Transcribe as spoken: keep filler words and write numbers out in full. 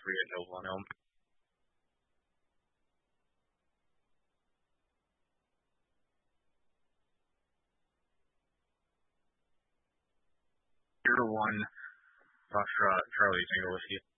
three at Nova on Elm. Zero one, Foxtrot, Charlie Tango Whiskey.